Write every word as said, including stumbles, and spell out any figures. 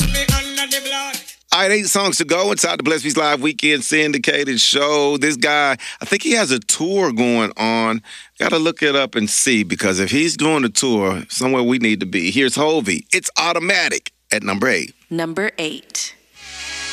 All right, eight songs to go inside the Bless Beats Live Weekend Syndicated Show. This guy, I think he has a tour going on. Got to look it up and see, because if he's doing a tour, somewhere we need to be. Here's Hovey. It's Automatic at number eight. Number eight.